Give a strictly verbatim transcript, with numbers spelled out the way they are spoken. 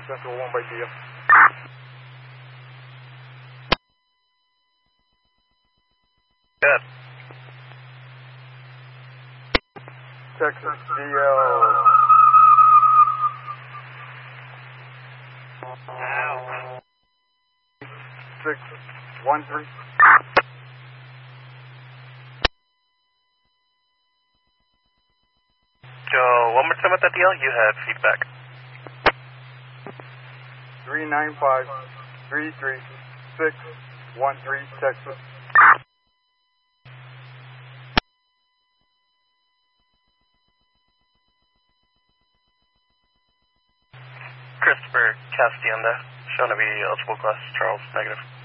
Central one by D M. Good. Texas D L. Now. six one three. Joe, one more time with that deal. You had feedback. three nine five three three six one three, Texas. Christopher Castienda, shown to be eligible class, Charles, negative.